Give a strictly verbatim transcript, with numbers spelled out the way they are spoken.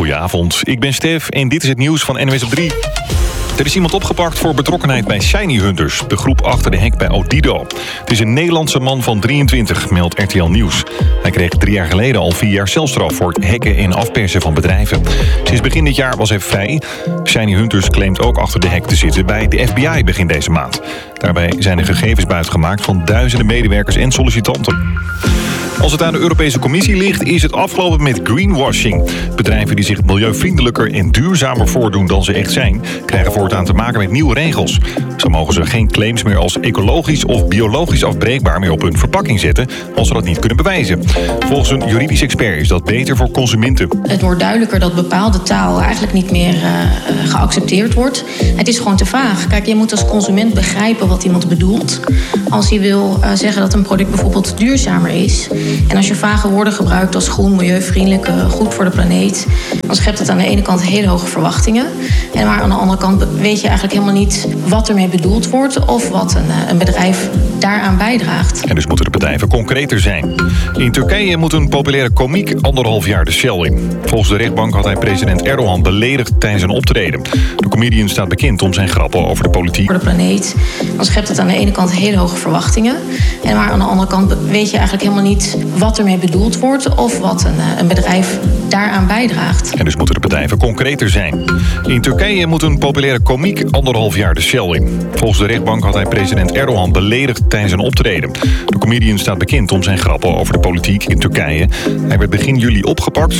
Goedenavond, ik ben Stef en dit is het nieuws van N O S op drie. Er is iemand opgepakt voor betrokkenheid bij Shiny Hunters, de groep achter de hek bij Odido. Het is een Nederlandse man van drieëntwintig, meldt R T L Nieuws. Hij kreeg drie jaar geleden al vier jaar celstraf voor het hacken en afpersen van bedrijven. Sinds begin dit jaar was hij vrij. Shiny Hunters claimt ook achter de hek te zitten bij de F B I begin deze maand. Daarbij zijn er gegevens buitgemaakt van duizenden medewerkers en sollicitanten. Als het aan de Europese Commissie ligt, is het afgelopen met greenwashing. Bedrijven die zich milieuvriendelijker en duurzamer voordoen dan ze echt zijn, krijgen voortaan te maken met nieuwe regels. Zo mogen ze geen claims meer als ecologisch of biologisch afbreekbaar meer op hun verpakking zetten, als ze dat niet kunnen bewijzen. Volgens een juridisch expert is dat beter voor consumenten. Het wordt duidelijker dat bepaalde taal eigenlijk niet meer uh, geaccepteerd wordt. Het is gewoon te vaag. Kijk, je moet als consument begrijpen wat iemand bedoelt. Als hij wil uh, zeggen dat een product bijvoorbeeld duurzamer is, en als je vage woorden gebruikt als groen, milieuvriendelijk, uh, goed voor de planeet, dan schept het aan de ene kant hele hoge verwachtingen. En maar aan de andere kant weet je eigenlijk helemaal niet wat ermee bedoeld wordt of wat een, uh, een bedrijf daaraan bijdraagt. En dus moeten de bedrijven concreter zijn. In Turkije moet een populaire komiek anderhalf jaar de cel in. Volgens de rechtbank had hij president Erdogan beledigd tijdens een optreden. De comedian staat bekend om zijn grappen over de politiek. Voor de planeet, dan schept het aan de ene kant hele hoge verwachtingen. En maar aan de andere kant weet je eigenlijk helemaal niet wat ermee bedoeld wordt of wat een, een bedrijf daaraan bijdraagt. En dus moeten de bedrijven concreter zijn. In Turkije moet een populaire komiek anderhalf jaar de cel in. Volgens de rechtbank had hij president Erdogan beledigd tijdens een optreden. De comedian staat bekend om zijn grappen over de politiek in Turkije. Hij werd begin juli opgepakt